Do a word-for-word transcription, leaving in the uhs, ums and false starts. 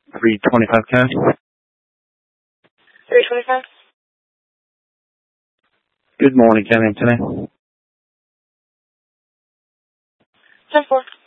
three twenty-five ten. three twenty-five. Good morning, Ken Anthony. ten four.